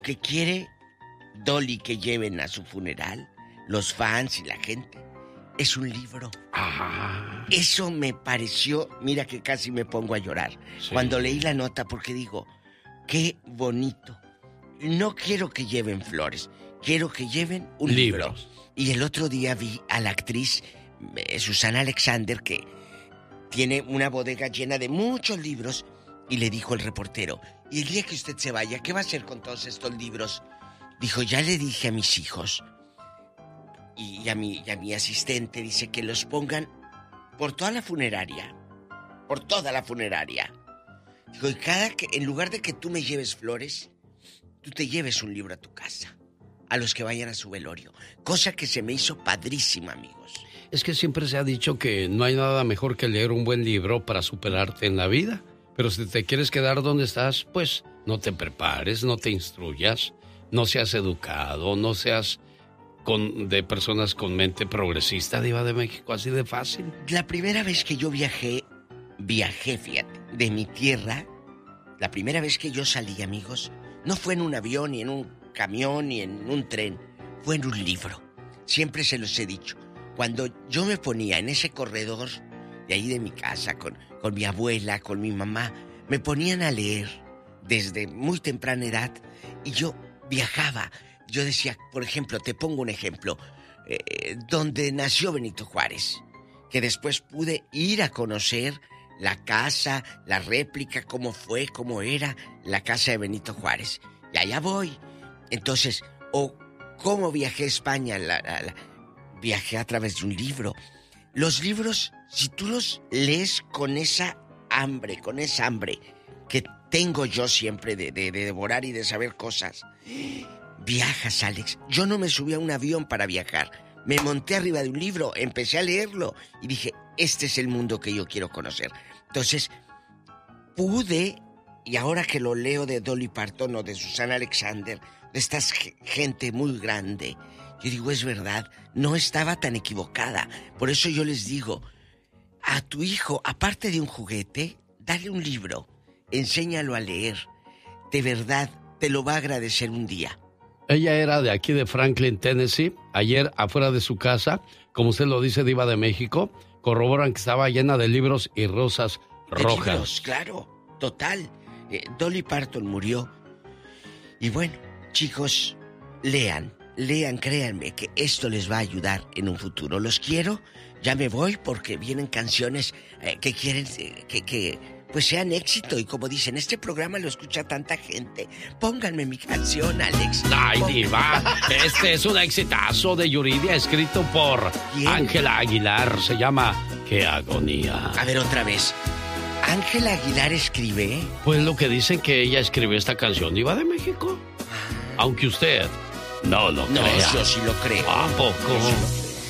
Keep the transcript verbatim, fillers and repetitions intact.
que quiere Dolly que lleven a su funeral, los fans y la gente, es un libro. Ah. Eso me pareció, mira que casi me pongo a llorar sí. cuando leí la nota, porque digo, qué bonito. No quiero que lleven flores, quiero que lleven un libro. Y el otro día vi a la actriz eh, Susana Alexander, que tiene una bodega llena de muchos libros, y le dijo el reportero, y el día que usted se vaya, ¿qué va a hacer con todos estos libros? Dijo, ya le dije a mis hijos y a mi, y a mi asistente, dice que los pongan por toda la funeraria, por toda la funeraria. Dijo, y cada que, en lugar de que tú me lleves flores, tú te lleves un libro a tu casa, a los que vayan a su velorio. Cosa que se me hizo padrísima, amigos. Es que siempre se ha dicho que no hay nada mejor que leer un buen libro para superarte en la vida. Pero si te quieres quedar donde estás, pues no te prepares, no te instruyas, no seas educado, no seas con, de personas con mente progresista, Diva de México, así de fácil. La primera vez que yo viajé, viajé, fíjate, de mi tierra, la primera vez que yo salí, amigos, no fue en un avión, ni en un camión, ni en un tren, fue en un libro. Siempre se los he dicho. Cuando yo me ponía en ese corredor de ahí de mi casa, con, con mi abuela, con mi mamá, me ponían a leer desde muy temprana edad y yo viajaba. Yo decía, por ejemplo, te pongo un ejemplo, eh, donde nació Benito Juárez, que después pude ir a conocer la casa, la réplica, cómo fue, cómo era la casa de Benito Juárez. Y allá voy. Entonces, o cómo viajé a España, la, la, la, viajé a través de un libro. Los libros, si tú los lees con esa hambre, con esa hambre que tengo yo siempre de, de, de devorar y de saber cosas, viajas, Alex. Yo no me subí a un avión para viajar. Me monté arriba de un libro, empecé a leerlo y dije, este es el mundo que yo quiero conocer. Entonces, pude, y ahora que lo leo de Dolly Parton o de Susana Alexander, de esta gente muy grande, yo digo, es verdad, no estaba tan equivocada. Por eso yo les digo, a tu hijo, aparte de un juguete, dale un libro, enséñalo a leer. De verdad, te lo va a agradecer un día. Ella era de aquí de Franklin, Tennessee. Ayer, afuera de su casa, como usted lo dice, Diva de México, corroboran que estaba llena de libros y rosas rojas. De libros, claro, total. Eh, Dolly Parton murió. Y bueno, chicos, lean, lean, créanme que esto les va a ayudar en un futuro. Los quiero, ya me voy porque vienen canciones eh, que quieren eh, que... que pues sean éxito, y como dicen, este programa lo escucha tanta gente. Pónganme mi canción, Alex. Ay, Pónganme. Diva, este es un exitazo de Yuridia, escrito por Ángela Aguilar. Se llama Qué agonía. A ver, otra vez. ¿Ángela Aguilar escribe? Pues lo que dicen que ella escribió esta canción, Diva de México. Aunque usted no lo no, crea. yo sí lo creo. ¿A poco? Yo sí lo creo.